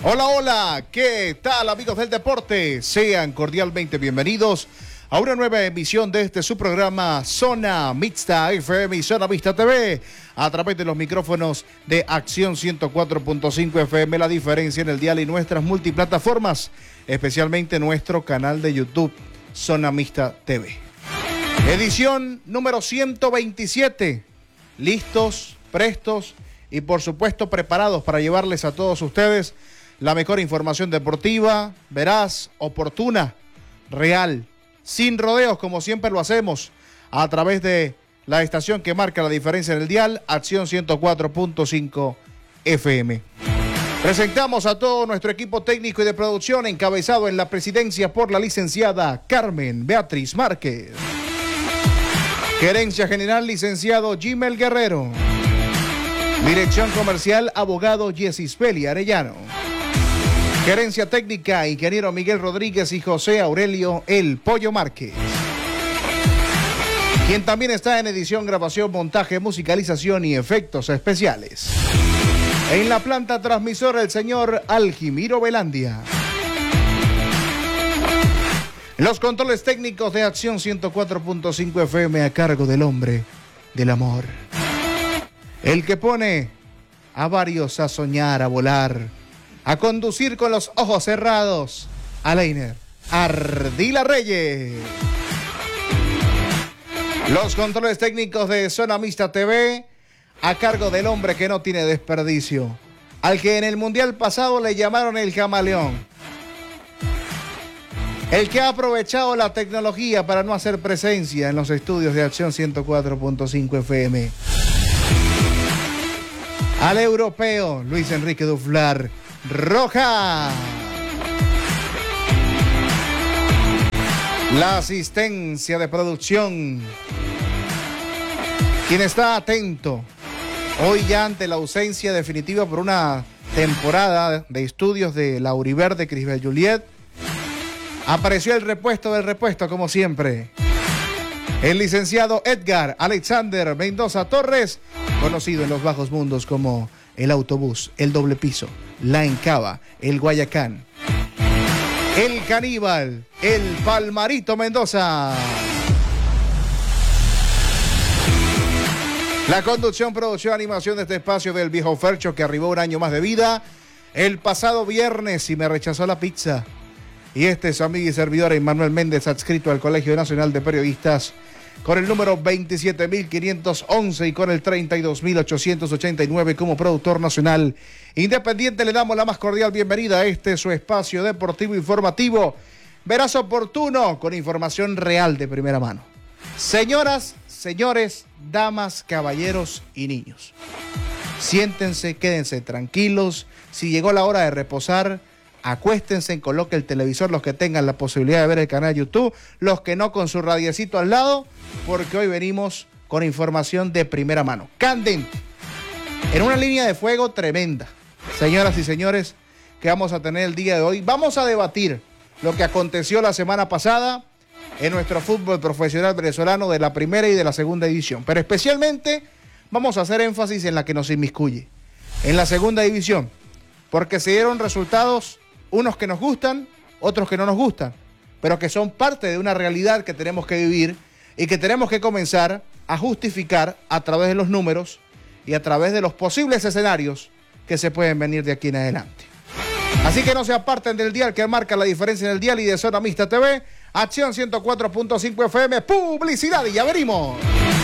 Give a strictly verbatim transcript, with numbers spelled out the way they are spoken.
Hola, hola, ¿qué tal amigos del deporte? Sean cordialmente bienvenidos a una nueva emisión de este su programa Zona Mixta F M y Zona Mixta T V a través de los micrófonos de Acción ciento cuatro punto cinco F M, La Diferencia en el dial y nuestras multiplataformas, especialmente nuestro canal de YouTube Zona Mixta T V. Edición número ciento veintisiete, listos, prestos y por supuesto preparados para llevarles a todos ustedes la mejor información deportiva, veraz, oportuna, real, sin rodeos como siempre lo hacemos, a través de la estación que marca la diferencia en el dial, Acción ciento cuatro punto cinco F M. Presentamos a todo nuestro equipo técnico y de producción, encabezado en la presidencia por la licenciada Carmen Beatriz Márquez. Gerencia General, licenciado Jimel Guerrero. Dirección Comercial, abogado Yesispeli Arellano. Gerencia Técnica, ingeniero Miguel Rodríguez y José Aurelio El Pollo Márquez. Quien también está en edición, grabación, montaje, musicalización y efectos especiales. En la planta transmisora, el señor Algimiro Velandia. Los controles técnicos de Acción ciento cuatro punto cinco F M a cargo del hombre del amor. El que pone a varios a soñar, a volar, a conducir con los ojos cerrados, Alainer Ardila Reyes. Los controles técnicos de Zona Mixta T V a cargo del hombre que no tiene desperdicio, al que en el Mundial pasado le llamaron el camaleón, el que ha aprovechado la tecnología para no hacer presencia en los estudios de Acción ciento cuatro punto cinco F M. Al europeo Luis Enrique Duflar Roja. La asistencia de producción, quien está atento hoy ya ante la ausencia definitiva por una temporada de estudios de la Uriverde Crisbel Juliet, apareció el repuesto del repuesto como siempre, el licenciado Edgar Alexander Mendoza Torres, conocido en los bajos mundos como el autobús, el doble piso, la Encaba, el Guayacán, el Caníbal, el Palmarito Mendoza. La conducción, producción, animación de este espacio del viejo Fercho, que arribó un año más de vida el pasado viernes y me rechazó la pizza. Y este es su amigo y servidor Emmanuel Méndez, adscrito al Colegio Nacional de Periodistas, con el número veintisiete mil quinientos once y con el treinta y dos mil ochocientos ochenta y nueve como productor nacional independiente. Le damos la más cordial bienvenida a este su espacio deportivo informativo, veraz, oportuno, con información real de primera mano. Señoras, señores, damas, caballeros y niños, siéntense, quédense tranquilos. Si llegó la hora de reposar, acuéstense, coloque el televisor, los que tengan la posibilidad de ver el canal YouTube, los que no, con su radiecito al lado, porque hoy venimos con información de primera mano, candente, en una línea de fuego tremenda. Señoras y señores, que vamos a tener el día de hoy, vamos a debatir lo que aconteció la semana pasada en nuestro fútbol profesional venezolano de la primera y de la segunda división, pero especialmente vamos a hacer énfasis en la que nos inmiscuye, en la segunda división, porque se dieron resultados, unos que nos gustan, otros que no nos gustan, pero que son parte de una realidad que tenemos que vivir y que tenemos que comenzar a justificar a través de los números y a través de los posibles escenarios que se pueden venir de aquí en adelante. Así que no se aparten del dial que marca la diferencia en el dial y de Zona Mixta T V, Acción ciento cuatro punto cinco F M, publicidad y ya venimos.